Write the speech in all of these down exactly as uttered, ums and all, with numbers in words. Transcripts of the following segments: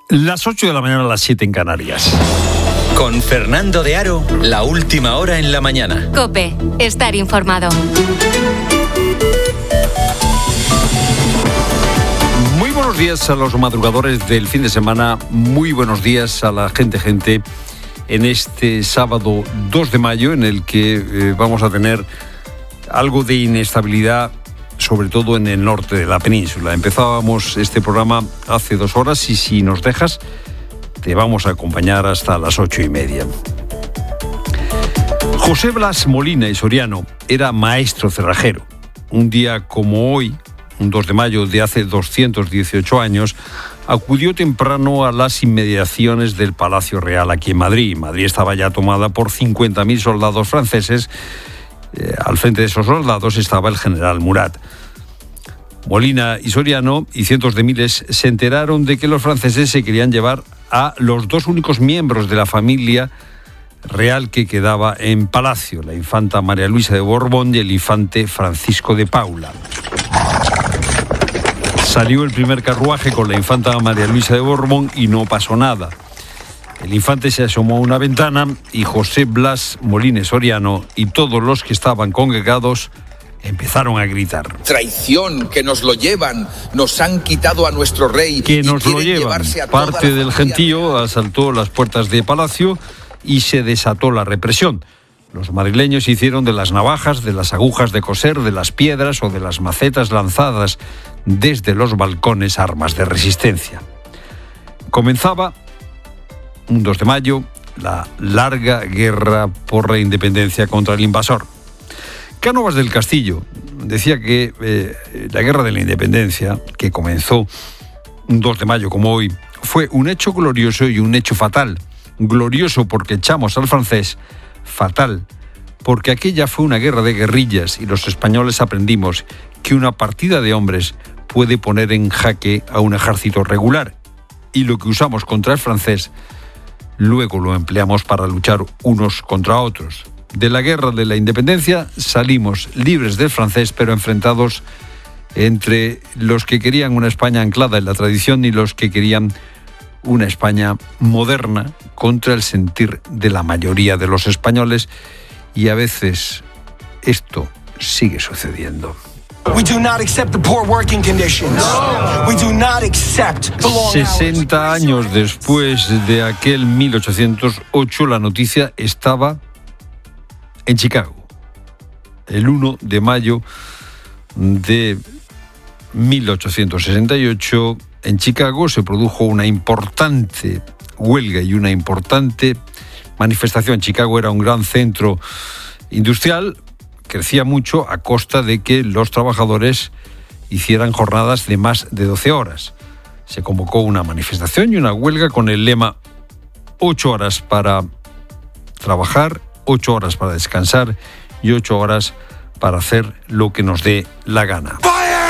Las ocho de la mañana, a las siete en Canarias. Con Fernando de Aro, la última hora en la mañana. COPE, estar informado. Muy buenos días a los madrugadores del fin de semana. Muy buenos días a la gente, gente, en este sábado dos de mayo, en el que eh, vamos a tener algo de inestabilidad, sobre todo en el norte de la península. Empezábamos este programa hace dos horas y si nos dejas, te vamos a acompañar hasta las ocho y media. José Blas Molina y Soriano era maestro cerrajero. Un día como hoy, un dos de mayo de hace doscientos dieciocho años, acudió temprano a las inmediaciones del Palacio Real aquí en Madrid. Madrid estaba ya tomada por cincuenta mil soldados franceses. Eh, al frente de esos soldados estaba el general Murat. Molina y Soriano y cientos de miles se enteraron de que los franceses se querían llevar a los dos únicos miembros de la familia real que quedaba en Palacio, la infanta María Luisa de Borbón y el infante Francisco de Paula. Salió el primer carruaje con la infanta María Luisa de Borbón y no pasó nada. El infante se asomó a una ventana y José Blas Molina y Soriano y todos los que estaban congregados empezaron a gritar. Traición, que nos lo llevan, nos han quitado a nuestro rey. Que nos lo llevan. Parte del gentío asaltó las puertas de Palacio y se desató la represión. Los madrileños hicieron de las navajas, de las agujas de coser, de las piedras o de las macetas lanzadas desde los balcones armas de resistencia. Comenzaba un dos de mayo, la larga guerra por la independencia contra el invasor. Cánovas del Castillo decía que eh, la guerra de la independencia, que comenzó un dos de mayo como hoy, fue un hecho glorioso y un hecho fatal. Glorioso porque echamos al francés, fatal porque aquella fue una guerra de guerrillas y los españoles aprendimos que una partida de hombres puede poner en jaque a un ejército regular y lo que usamos contra el francés luego lo empleamos para luchar unos contra otros. De la guerra de la independencia salimos libres del francés, pero enfrentados entre los que querían una España anclada en la tradición y los que querían una España moderna contra el sentir de la mayoría de los españoles, y a veces esto sigue sucediendo. sesenta años después de aquel mil ochocientos ocho, la noticia estaba en Chicago. El uno de mayo de mil ochocientos sesenta y ocho, en Chicago se produjo una importante huelga y una importante manifestación. Chicago era un gran centro industrial, crecía mucho a costa de que los trabajadores hicieran jornadas de más de doce horas. Se convocó una manifestación y una huelga con el lema ocho horas para trabajar, ocho horas para descansar y ocho horas para hacer lo que nos dé la gana.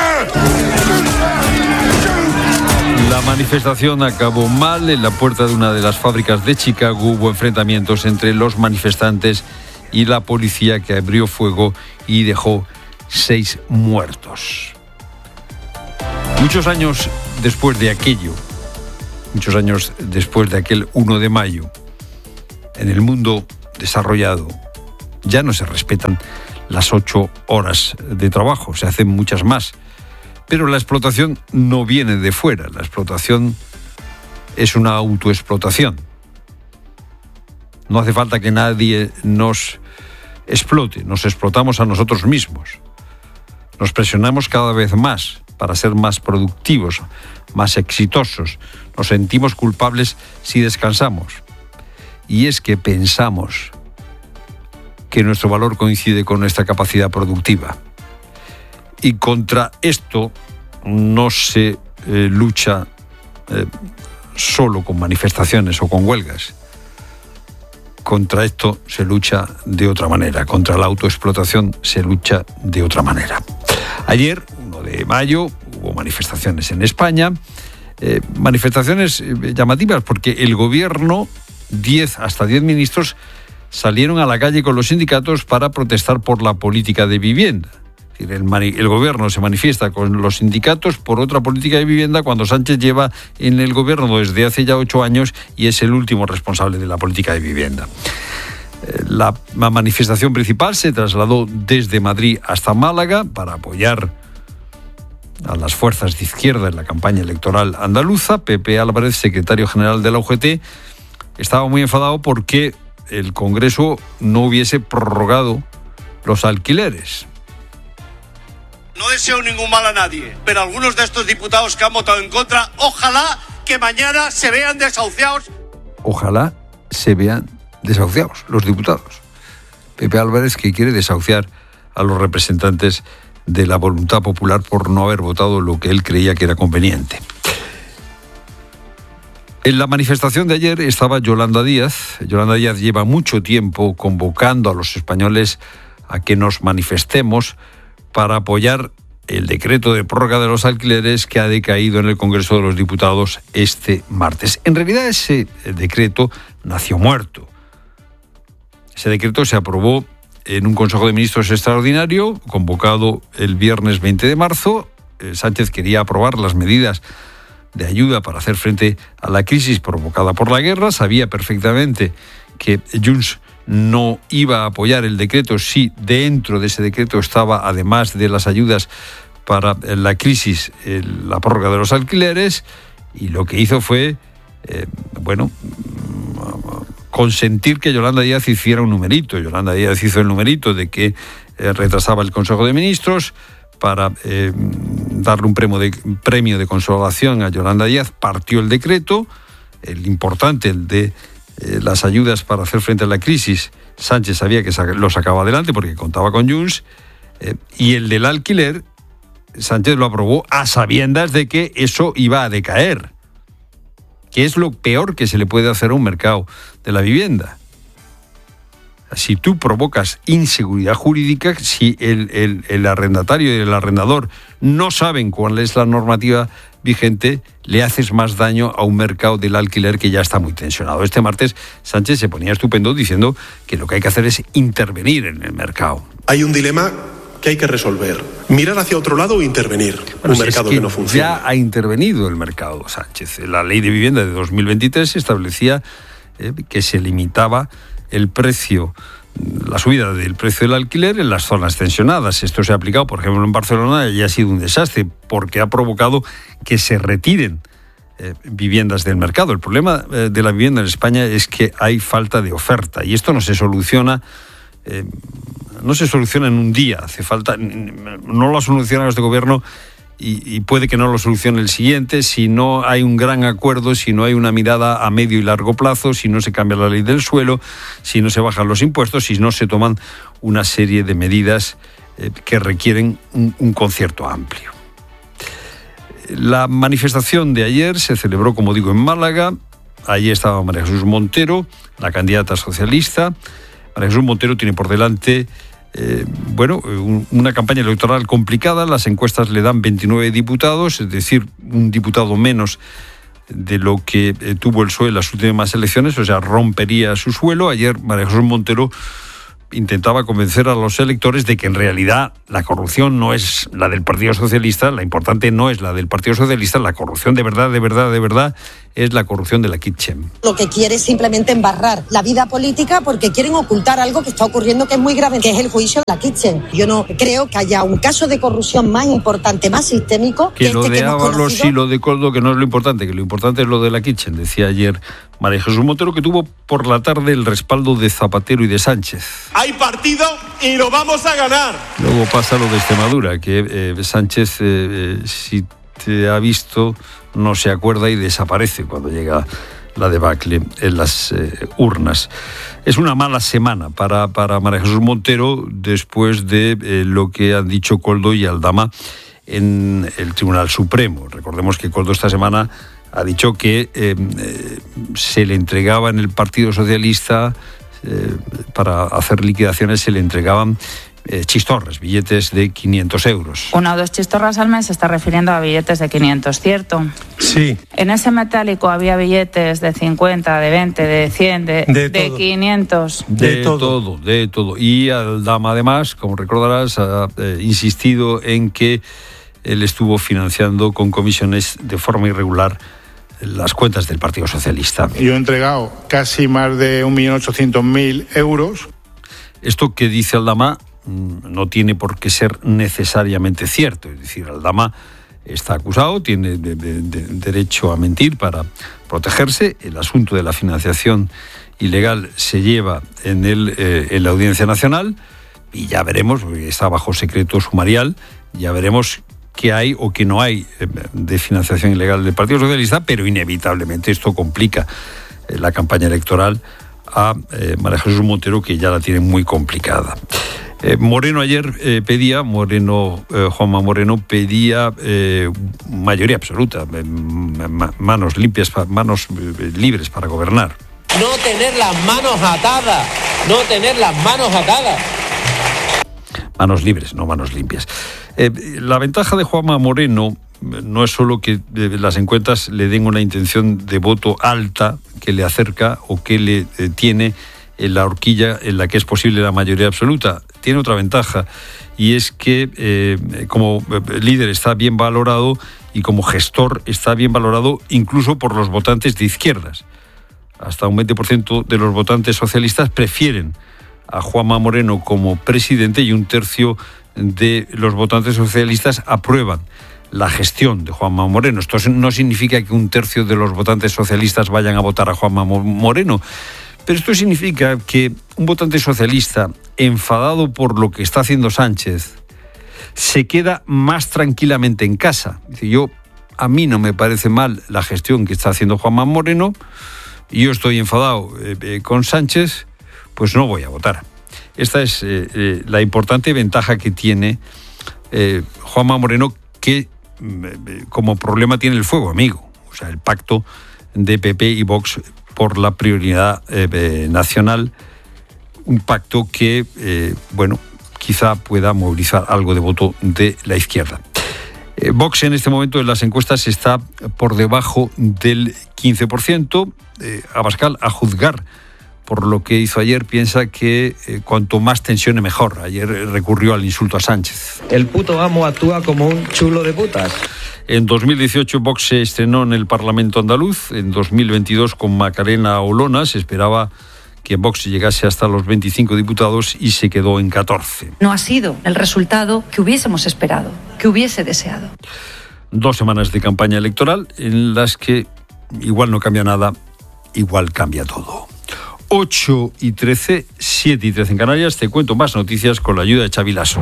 La manifestación acabó mal. En la puerta de una de las fábricas de Chicago hubo enfrentamientos entre los manifestantes y la policía, que abrió fuego y dejó seis muertos. Muchos años después de aquello, muchos años después de aquel uno de mayo, en el mundo desarrollado ya no se respetan las ocho horas de trabajo, se hacen muchas más. Pero la explotación no viene de fuera, la explotación es una autoexplotación. No hace falta que nadie nos explote, nos explotamos a nosotros mismos. Nos presionamos cada vez más para ser más productivos, más exitosos. Nos sentimos culpables si descansamos. Y es que pensamos que nuestro valor coincide con nuestra capacidad productiva. Y contra esto no se eh, lucha eh, solo con manifestaciones o con huelgas. Contra esto se lucha de otra manera. Contra la autoexplotación se lucha de otra manera. Ayer, uno de mayo, hubo manifestaciones en España. Eh, manifestaciones eh, llamativas porque el gobierno, diez hasta diez ministros, salieron a la calle con los sindicatos para protestar por la política de vivienda. El, mani- el gobierno se manifiesta con los sindicatos por otra política de vivienda cuando Sánchez lleva en el gobierno desde hace ya ocho años y es el último responsable de la política de vivienda. La, la manifestación principal se trasladó desde Madrid hasta Málaga para apoyar a las fuerzas de izquierda en la campaña electoral andaluza. Pepe Álvarez, secretario general de la U G T, estaba muy enfadado porque el Congreso no hubiese prorrogado los alquileres. No deseo ningún mal a nadie, pero algunos de estos diputados que han votado en contra, ojalá que mañana se vean desahuciados. Ojalá se vean desahuciados los diputados. Pepe Álvarez, que quiere desahuciar a los representantes de la voluntad popular por no haber votado lo que él creía que era conveniente. En la manifestación de ayer estaba Yolanda Díaz. Yolanda Díaz lleva mucho tiempo convocando a los españoles a que nos manifestemos para apoyar el decreto de prórroga de los alquileres que ha decaído en el Congreso de los Diputados este martes. En realidad ese decreto nació muerto. Ese decreto se aprobó en un Consejo de Ministros extraordinario, convocado el viernes veinte de marzo. Sánchez quería aprobar las medidas de ayuda para hacer frente a la crisis provocada por la guerra. Sabía perfectamente que Junts no iba a apoyar el decreto si dentro de ese decreto estaba, además de las ayudas para la crisis, la prórroga de los alquileres, y lo que hizo fue, eh, bueno, consentir que Yolanda Díaz hiciera un numerito. Yolanda Díaz hizo el numerito de que eh, retrasaba el Consejo de Ministros para eh, darle un premio de, premio de consolación a Yolanda Díaz. Partió el decreto, el importante, el de eh, las ayudas para hacer frente a la crisis. Sánchez sabía que lo sacaba adelante porque contaba con Junts, eh, y el del alquiler, Sánchez lo aprobó a sabiendas de que eso iba a decaer, que es lo peor que se le puede hacer a un mercado de la vivienda. Si tú provocas inseguridad jurídica, si el, el, el arrendatario y el arrendador no saben cuál es la normativa vigente, le haces más daño a un mercado del alquiler que ya está muy tensionado. Este martes Sánchez se ponía estupendo diciendo que lo que hay que hacer es intervenir en el mercado. Hay un dilema que hay que resolver. Mirar hacia otro lado o intervenir. Bueno, un si mercado es que, que no funciona. Ya ha intervenido el mercado, Sánchez. La ley de vivienda de dos mil veintitrés establecía eh, que se limitaba el precio, la subida del precio del alquiler en las zonas tensionadas. Esto se ha aplicado, por ejemplo, en Barcelona, y ha sido un desastre porque ha provocado que se retiren eh, viviendas del mercado. El problema eh, de la vivienda en España es que hay falta de oferta y esto no se soluciona eh, no se soluciona en un día. Hace falta, no lo ha solucionado este gobierno y, y puede que no lo solucione el siguiente si no hay un gran acuerdo, si no hay una mirada a medio y largo plazo, si no se cambia la ley del suelo, si no se bajan los impuestos, si no se toman una serie de medidas eh, que requieren un, un concierto amplio. La manifestación de ayer se celebró, como digo, en Málaga. Allí estaba María Jesús Montero, la candidata socialista. María Jesús Montero tiene por delante Eh, bueno, una campaña electoral complicada. Las encuestas le dan veintinueve diputados, es decir, un diputado menos de lo que eh, tuvo el P S O E en las últimas elecciones, o sea, rompería su suelo. Ayer María Jesús Montero intentaba convencer a los electores de que en realidad la corrupción no es la del Partido Socialista, la importante no es la del Partido Socialista, la corrupción de verdad, de verdad, de verdad es la corrupción de la Kitchen. Lo que quiere es simplemente embarrar la vida política porque quieren ocultar algo que está ocurriendo que es muy grave, que es el juicio de la Kitchen. Yo no creo que haya un caso de corrupción más importante, más sistémico que, que lo este de que hemos Ábalos conocido. y lo de Coldo, que no es lo importante, que lo importante es lo de la Kitchen, decía ayer María Jesús Montero, que tuvo por la tarde el respaldo de Zapatero y de Sánchez. Hay partido y lo vamos a ganar. Luego pasa lo de Extremadura, que eh, Sánchez, eh, si te ha visto, no se acuerda y desaparece cuando llega la debacle en las eh, urnas. Es una mala semana para, para María Jesús Montero después de eh, lo que han dicho Coldo y Aldama en el Tribunal Supremo. Recordemos que Coldo esta semana ha dicho que eh, eh, se le entregaba en el Partido Socialista, eh, para hacer liquidaciones, se le entregaban eh, chistorras, billetes de quinientos euros. Una o dos chistorras al mes se está refiriendo a billetes de quinientos, ¿cierto? Sí. En ese metálico había billetes de cincuenta, de veinte, de cien, de, de, de quinientos. De, de todo. todo, de todo. Y Aldama, además, como recordarás, ha eh, insistido en que él estuvo financiando con comisiones de forma irregular las cuentas del Partido Socialista. Yo he entregado casi más de un millón ochocientos mil euros. Esto que dice Aldama no tiene por qué ser necesariamente cierto. Es decir, Aldama está acusado, tiene de, de, de derecho a mentir para protegerse. El asunto de la financiación ilegal se lleva en, el, eh, en la Audiencia Nacional y ya veremos, porque está bajo secreto sumarial, ya veremos qué hay o qué no hay de financiación ilegal del Partido Socialista, pero inevitablemente esto complica eh, la campaña electoral a eh, María Jesús Montero, que ya la tiene muy complicada. Eh, Moreno ayer eh, pedía, Moreno, eh, Juanma Moreno pedía eh, mayoría absoluta, eh, manos limpias, manos eh, libres para gobernar. No tener las manos atadas, no tener las manos atadas. Manos libres, no manos limpias. Eh, la ventaja de Juanma Moreno no es solo que eh, las encuestas le den una intención de voto alta que le acerca o que le eh, tiene en la horquilla en la que es posible la mayoría absoluta. Tiene otra ventaja, y es que eh, como líder está bien valorado y como gestor está bien valorado incluso por los votantes de izquierdas. Hasta un veinte por ciento de los votantes socialistas prefieren a Juanma Moreno como presidente y un tercio de los votantes socialistas aprueban la gestión de Juanma Moreno. Esto no significa que un tercio de los votantes socialistas vayan a votar a Juanma Moreno, pero esto significa que un votante socialista enfadado por lo que está haciendo Sánchez se queda más tranquilamente en casa. Dice, yo, a mí no me parece mal la gestión que está haciendo Juanma Moreno, yo estoy enfadado eh, eh, con Sánchez, pues no voy a votar. Esta es eh, eh, la importante ventaja que tiene eh, Juanma Moreno, que eh, como problema tiene el fuego amigo, o sea, el pacto de P P y Vox por la prioridad eh, eh, nacional, un pacto que, eh, bueno, quizá pueda movilizar algo de voto de la izquierda. Eh, Vox en este momento en las encuestas está por debajo del quince por ciento. Eh, Abascal, a juzgar por lo que hizo ayer, piensa que eh, cuanto más tensione mejor. Ayer recurrió al insulto a Sánchez. El puto amo actúa como un chulo de putas. En dos mil dieciocho Vox se estrenó en el Parlamento andaluz. En dos mil veintidós con Macarena Olona se esperaba que Vox llegase hasta los veinticinco diputados y se quedó en catorce. No ha sido el resultado que hubiésemos esperado, que hubiese deseado. Dos semanas de campaña electoral en las que igual no cambia nada, igual cambia todo. ocho y trece, siete y trece en Canarias. Te cuento más noticias con la ayuda de Xavi Lasso.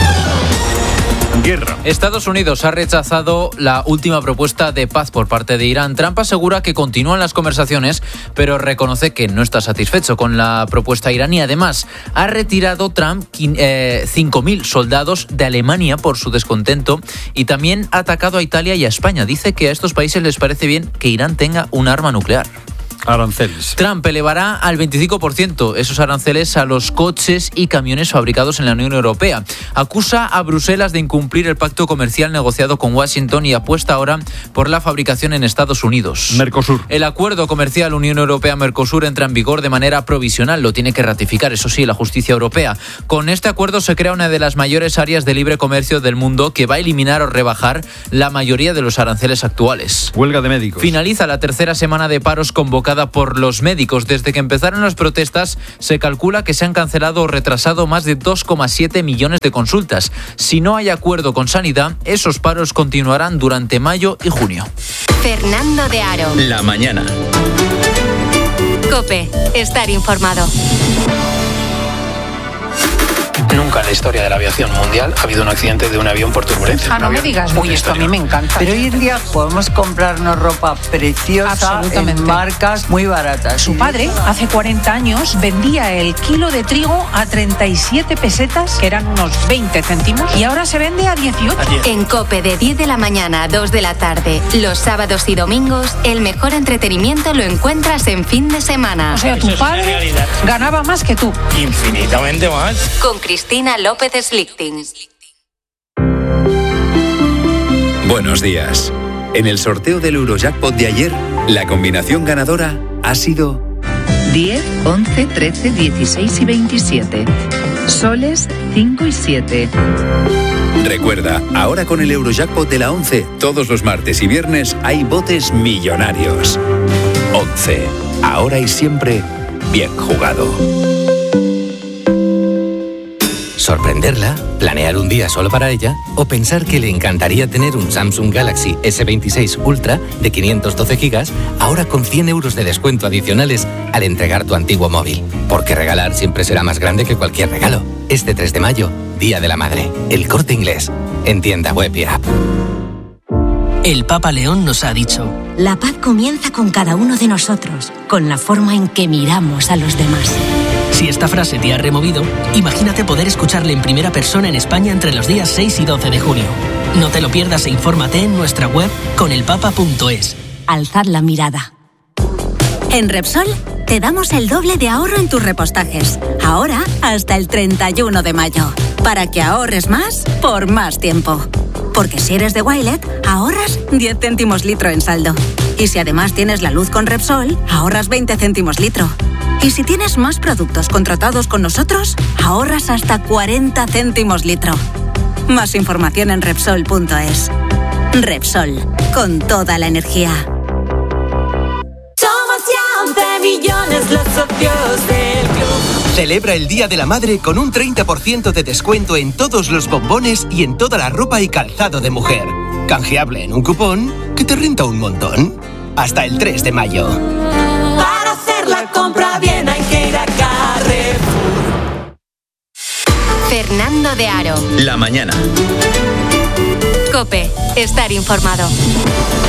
Guerra. Estados Unidos ha rechazado la última propuesta de paz por parte de Irán. Trump asegura que continúan las conversaciones, pero reconoce que no está satisfecho con la propuesta iraní. Además, ha retirado Trump eh, cinco mil soldados de Alemania por su descontento y también ha atacado a Italia y a España. Dice que a estos países les parece bien que Irán tenga un arma nuclear. Aranceles. Trump elevará al veinticinco por ciento esos aranceles a los coches y camiones fabricados en la Unión Europea. Acusa a Bruselas de incumplir el pacto comercial negociado con Washington y apuesta ahora por la fabricación en Estados Unidos. Mercosur. El acuerdo comercial Unión Europea-Mercosur entra en vigor de manera provisional. Lo tiene que ratificar, eso sí, la justicia europea. Con este acuerdo se crea una de las mayores áreas de libre comercio del mundo que va a eliminar o rebajar la mayoría de los aranceles actuales. Huelga de médicos. Finaliza la tercera semana de paros convocada por los médicos. Desde que empezaron las protestas, se calcula que se han cancelado o retrasado más de dos coma siete millones de consultas. Si no hay acuerdo con Sanidad, esos paros continuarán durante mayo y junio. Fernando de Aro. La mañana. COPE. Estar informado. Nunca en la historia de la aviación mundial ha habido un accidente de un avión por turbulencia. Ah, no me digas, uy, esto a mí me encanta. Pero hoy en día podemos comprarnos ropa preciosa en marcas muy baratas. Su padre, hace cuarenta años, vendía el kilo de trigo a treinta y siete pesetas, que eran unos veinte céntimos, y ahora se vende a dieciocho. En COPE, de diez de la mañana a dos de la tarde, los sábados y domingos, el mejor entretenimiento lo encuentras en fin de semana. O sea, tu padre ganaba más que tú. Infinitamente más. Con Cristina Cristina López Slichting. Buenos días. En el sorteo del Eurojackpot de ayer, la combinación ganadora ha sido diez, once, trece, dieciséis y veintisiete. Soles cinco y siete. Recuerda, ahora con el Eurojackpot de la once, todos los martes y viernes hay botes millonarios. once. Ahora y siempre, bien jugado. Sorprenderla, planear un día solo para ella o pensar que le encantaría tener un Samsung Galaxy ese veintiséis Ultra de quinientos doce gigas, ahora con cien euros de descuento adicionales al entregar tu antiguo móvil. Porque regalar siempre será más grande que cualquier regalo. Este tres de mayo, Día de la Madre. El Corte Inglés. En tienda web y app. El Papa León nos ha dicho: la paz comienza con cada uno de nosotros, con la forma en que miramos a los demás. Si esta frase te ha removido, imagínate poder escucharle en primera persona en España entre los días seis y doce de junio. No te lo pierdas e infórmate en nuestra web conelpapa punto es. Alzad la mirada. En Repsol te damos el doble de ahorro en tus repostajes. Ahora hasta el treinta y uno de mayo. Para que ahorres más por más tiempo. Porque si eres de Wilet, ahorras diez céntimos litro en saldo. Y si además tienes la luz con Repsol, ahorras veinte céntimos litro. Y si tienes más productos contratados con nosotros, ahorras hasta cuarenta céntimos litro. Más información en Repsol punto es. Repsol, con toda la energía. Somos ya once millones los socios del club. Celebra el Día de la Madre con un treinta por ciento de descuento en todos los bombones y en toda la ropa y calzado de mujer. Canjeable en un cupón que te renta un montón. Hasta el tres de mayo. Para hacer la compra bien hay que ir a Carrefour. Fernando de Aro. La mañana. COPE. Estar informado.